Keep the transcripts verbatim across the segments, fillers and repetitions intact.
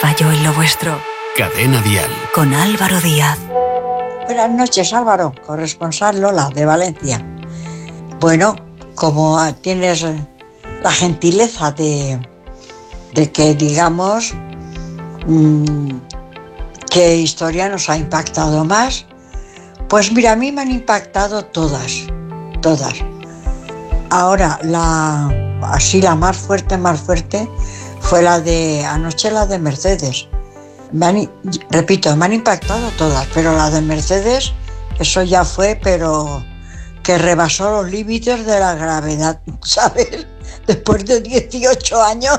falló en lo vuestro? Cadena Dial. Con Álvaro Díaz. Buenas noches, Álvaro, corresponsal Lola de Valencia. Bueno, como tienes la gentileza de, de que digamos mmm, qué historia nos ha impactado más, pues mira, a mí me han impactado todas, todas. Ahora, la así la más fuerte, más fuerte, fue la de anoche, la de Mercedes. Me han, repito, me han impactado todas, pero la de Mercedes, eso ya fue, pero que rebasó los límites de la gravedad, ¿sabes? Después de dieciocho años.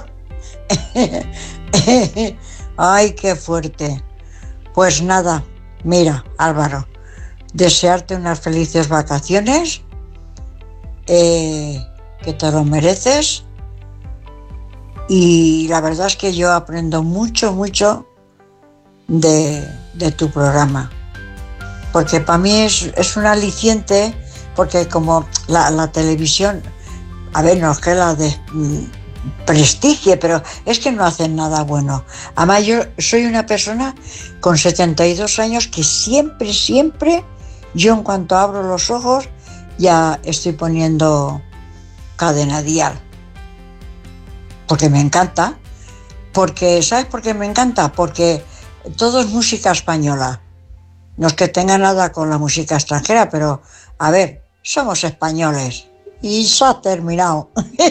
Ay, qué fuerte. Pues nada, mira, Álvaro, desearte unas felices vacaciones, eh, que te lo mereces, y la verdad es que yo aprendo mucho, mucho de, de tu programa, porque para mí es, es un aliciente, porque como la, la televisión, a ver, no es que la de prestigie, pero es que no hacen nada bueno. Además, yo soy una persona con setenta y dos años que siempre, siempre, yo en cuanto abro los ojos ya estoy poniendo Cadena Dial, porque me encanta, porque ¿sabes por qué me encanta? Porque todo es música española. No es que tenga nada con la música extranjera, pero a ver, somos españoles y se ha terminado.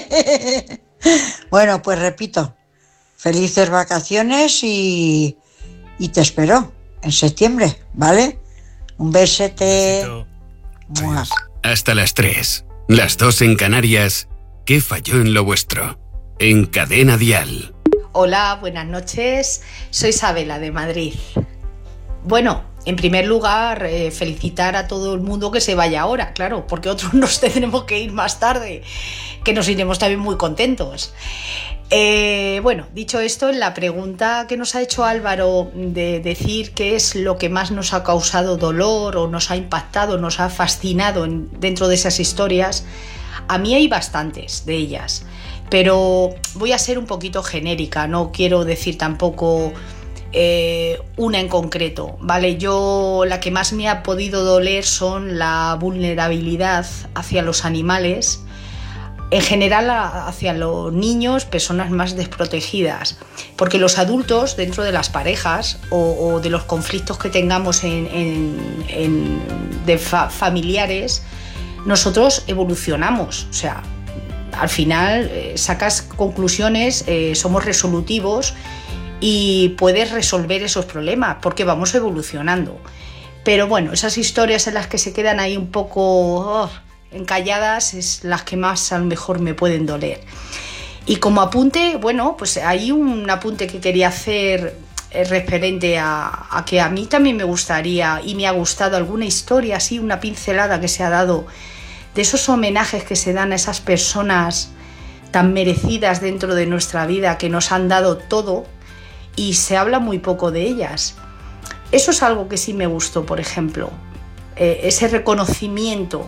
Bueno, pues repito, felices vacaciones y, y te espero en septiembre, ¿vale? Un besete. Pues hasta las tres, las dos en Canarias. ¿Qué falló en lo vuestro? En Cadena Dial. Hola, buenas noches. Soy Isabela de Madrid. Bueno, en primer lugar, eh, felicitar a todo el mundo que se vaya ahora, claro, porque otros nos tendremos que ir más tarde, que nos iremos también muy contentos. Eh, bueno, dicho esto, la pregunta que nos ha hecho Álvaro de decir qué es lo que más nos ha causado dolor o nos ha impactado, nos ha fascinado en, dentro de esas historias, a mí hay bastantes de ellas, pero voy a ser un poquito genérica, no quiero decir tampoco eh, una en concreto, ¿vale? Yo, la que más me ha podido doler son la vulnerabilidad hacia los animales, en general hacia los niños, personas más desprotegidas, porque los adultos dentro de las parejas o, o de los conflictos que tengamos en, en, en, de fa- familiares, nosotros evolucionamos, o sea, al final eh, sacas conclusiones, eh, somos resolutivos y puedes resolver esos problemas porque vamos evolucionando. Pero bueno, esas historias en las que se quedan ahí un poco oh, encalladas es las que más a lo mejor me pueden doler. Y como apunte, bueno, pues hay un apunte que quería hacer eh, referente a, a que a mí también me gustaría y me ha gustado alguna historia así, una pincelada que se ha dado de esos homenajes que se dan a esas personas tan merecidas dentro de nuestra vida, que nos han dado todo y se habla muy poco de ellas. Eso es algo que sí me gustó, por ejemplo, eh, ese reconocimiento.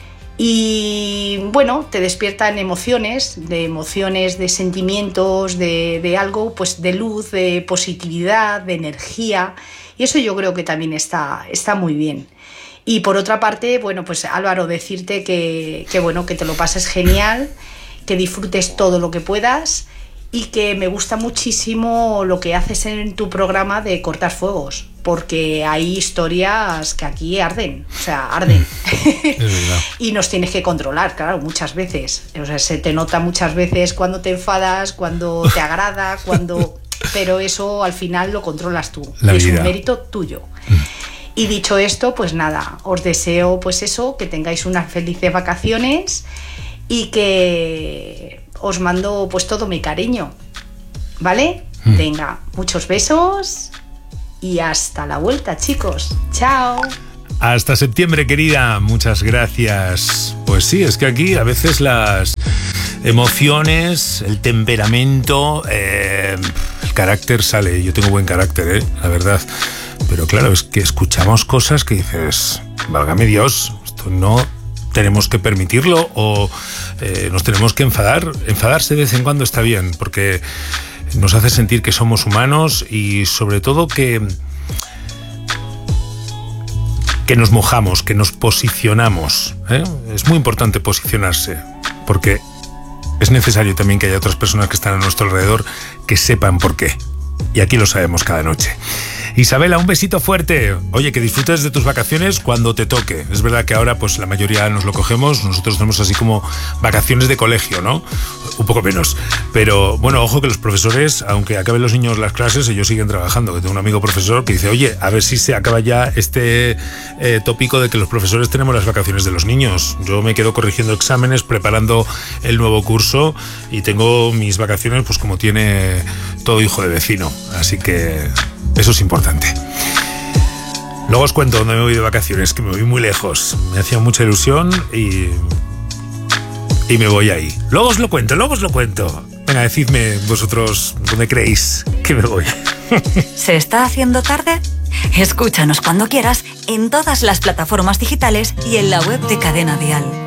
Y bueno, te despiertan emociones, de emociones, de sentimientos, de, de algo, pues de luz, de positividad, de energía, y eso yo creo que también está, está muy bien. Y por otra parte, bueno, pues Álvaro, decirte que, que bueno, que te lo pases genial, que disfrutes todo lo que puedas y que me gusta muchísimo lo que haces en tu programa de cortar fuegos, porque hay historias que aquí arden, o sea, arden. Es verdad. Y nos tienes que controlar, claro, muchas veces. O sea, se te nota muchas veces cuando te enfadas, cuando te agrada, cuando... pero eso al final lo controlas tú. La es vida. Un mérito tuyo. Mm. Y dicho esto, pues nada, os deseo pues eso, que tengáis unas felices vacaciones y que os mando pues todo mi cariño, ¿vale? Mm. Venga, muchos besos y hasta la vuelta, chicos. Chao. Hasta septiembre, querida. Muchas gracias. Pues sí, es que aquí a veces las emociones, el temperamento, eh, el carácter sale. Yo tengo buen carácter, ¿eh? La verdad. Pero claro, es que escuchamos cosas que dices, válgame Dios, esto no tenemos que permitirlo o eh, nos tenemos que enfadar. Enfadarse de vez en cuando está bien, porque nos hace sentir que somos humanos y sobre todo que, que nos mojamos, que nos posicionamos, ¿eh? Es muy importante posicionarse, porque es necesario también que haya otras personas que están a nuestro alrededor que sepan por qué. Y aquí lo sabemos cada noche. Isabela, un besito fuerte. Oye, que disfrutes de tus vacaciones cuando te toque. Es verdad que ahora pues la mayoría nos lo cogemos. Nosotros tenemos así como vacaciones de colegio, ¿no? Un poco menos. Pero bueno, ojo que los profesores, aunque acaben los niños las clases, ellos siguen trabajando. Que tengo un amigo profesor que dice, oye, a ver si se acaba ya este eh, tópico de que los profesores tenemos las vacaciones de los niños. Yo me quedo corrigiendo exámenes, preparando el nuevo curso y tengo mis vacaciones pues como tiene todo hijo de vecino. Así que eso es importante. Luego os cuento dónde me voy de vacaciones, que me voy muy lejos. Me hacía mucha ilusión y, y me voy ahí. Luego os lo cuento, luego os lo cuento. Venga, decidme vosotros dónde creéis que me voy. ¿Se está haciendo tarde? Escúchanos cuando quieras en todas las plataformas digitales y en la web de Cadena Dial.